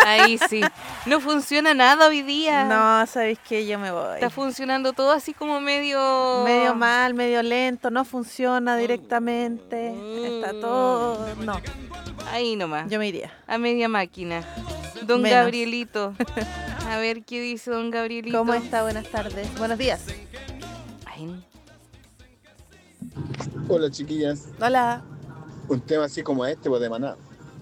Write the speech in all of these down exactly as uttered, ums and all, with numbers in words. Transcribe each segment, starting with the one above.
Ahí sí. No funciona nada hoy día. No, ¿sabéis qué? Yo me voy. Está funcionando todo así como medio... Medio mal, medio lento, no funciona directamente. Está todo... No, Ahí nomás. yo me iría. A media máquina. Don Menos. Gabrielito. A ver qué dice don Gabrielito. ¿Cómo está? Buenas tardes. Buenos días. Ay, Hola chiquillas, Hola. un tema así como este, pues de Maná.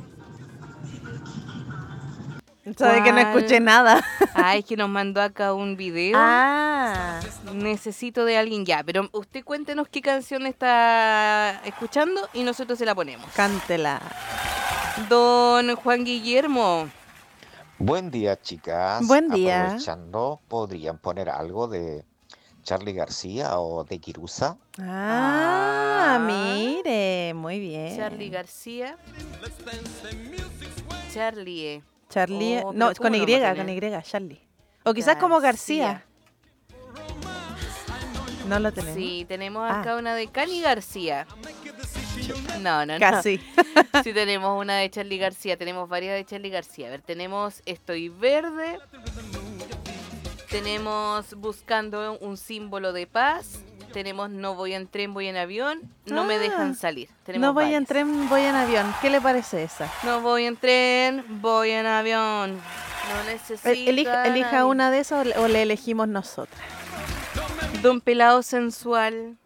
Sabe que no ¿cuál? escuché nada. Ah, es que nos mandó acá un video. Ah, Necesito de alguien ya. Pero usted cuéntenos qué canción está escuchando y nosotros se la ponemos. cántela. Don Juan Guillermo. Buen día, chicas. Buen día. Aprovechando, ¿podrían poner algo de Charly García o de Kirusa? Ah, Ah. mire, muy bien. Charly García. Charlie. Charlie, Oh, no, pero ¿cómo con lo Y, vamos a con tener? Y, Charlie. O quizás como García. No lo tenemos. Sí, tenemos Ah. acá una de Cani García. No, no, no. Casi. Sí, tenemos una de Charly García. Tenemos varias de Charly García. A ver, tenemos Estoy Verde. Tenemos Buscando un símbolo de paz. Tenemos No voy en tren, voy en avión. No me Ah. dejan salir. Tenemos No voy varias. en tren, voy en avión. ¿Qué le parece esa? No voy en tren, voy en avión. No necesito. El- Elija, elija una de esas o le, o le elegimos nosotras. Don Pelado Sensual.